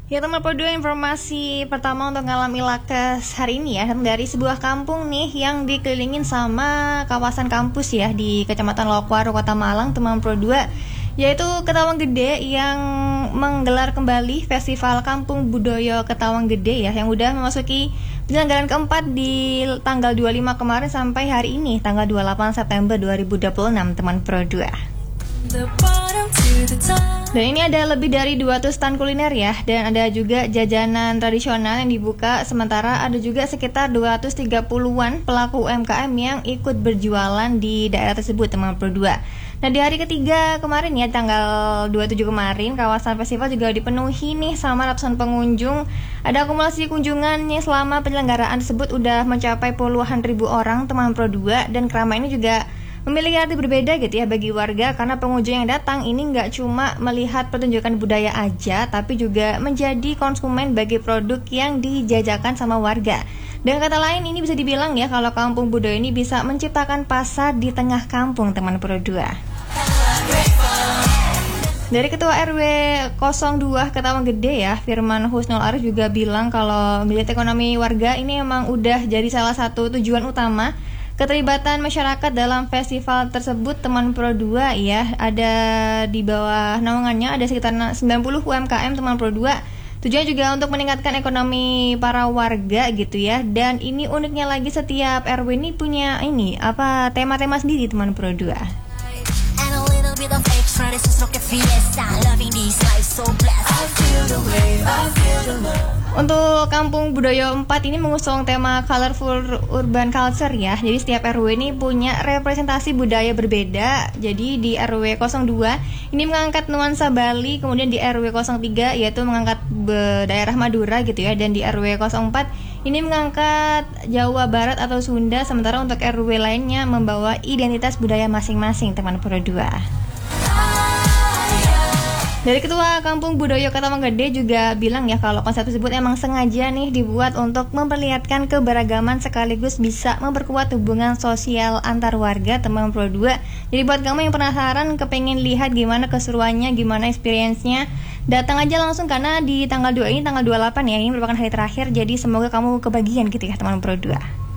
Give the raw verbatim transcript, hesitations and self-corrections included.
Ya teman Pro dua, informasi pertama untuk ngalam ilakes hari ini ya, dari sebuah kampung nih yang dikelilingin sama kawasan kampus ya di Kecamatan Lokwar, Kota Malang, teman Pro dua, yaitu Ketawang Gede yang menggelar kembali Festival Kampung Budaya Ketawang Gede ya, yang udah memasuki penyelenggaraan keempat di tanggal dua puluh lima kemarin sampai hari ini tanggal dua puluh delapan September dua ribu dua puluh enam, teman Pro dua. Dan ini ada lebih dari dua ratus stand kuliner ya, dan ada juga jajanan tradisional yang dibuka, sementara ada juga sekitar dua ratus tiga puluhan pelaku U M K M yang ikut berjualan di daerah tersebut, teman Pro dua. Nah di hari ketiga kemarin ya, tanggal dua puluh tujuh kemarin, kawasan festival juga dipenuhi nih sama ratusan pengunjung. Ada akumulasi kunjungannya selama penyelenggaraan tersebut udah mencapai puluhan ribu orang, teman Pro dua, dan keramaian ini juga memiliki arti berbeda gitu ya bagi warga, karena pengunjung yang datang ini nggak cuma melihat pertunjukan budaya aja, tapi juga menjadi konsumen bagi produk yang dijajakan sama warga. Dengan kata lain, ini bisa dibilang ya kalau kampung budaya ini bisa menciptakan pasar di tengah kampung, teman Pro dua. Dari Ketua R W nol dua Ketawang Gede ya, Firman Husnul Arif juga bilang kalau melihat ekonomi warga ini emang udah jadi salah satu tujuan utama keterlibatan masyarakat dalam festival tersebut, teman Pro dua ya. Ada di bawah naungannya ada sekitar sembilan puluh U M K M, teman Pro dua. Tujuannya juga untuk meningkatkan ekonomi para warga gitu ya. Dan ini uniknya lagi, setiap R W ini punya ini apa tema-tema sendiri, teman Pro dua. Untuk Kampung Budaya empat ini mengusung tema Colorful Urban Culture ya. Jadi setiap R W ini punya representasi budaya berbeda. Jadi di R W nol dua ini mengangkat nuansa Bali, kemudian di R W nol tiga yaitu mengangkat daerah Madura gitu ya, dan di R W nol empat ini mengangkat Jawa Barat atau Sunda, sementara untuk R W lainnya membawa identitas budaya masing-masing, teman Pro dua. Dari Ketua Kampung Budaya Ketawang Gede juga bilang ya kalau konsep tersebut emang sengaja nih dibuat untuk memperlihatkan keberagaman sekaligus bisa memperkuat hubungan sosial antar warga, teman Pro dua. Jadi buat kamu yang penasaran, kepengen lihat gimana keseruannya, gimana experience-nya, datang aja langsung, karena di tanggal dua ini, tanggal dua puluh delapan ya, ini merupakan hari terakhir. Jadi semoga kamu kebagian gitu ya, teman Pro dua.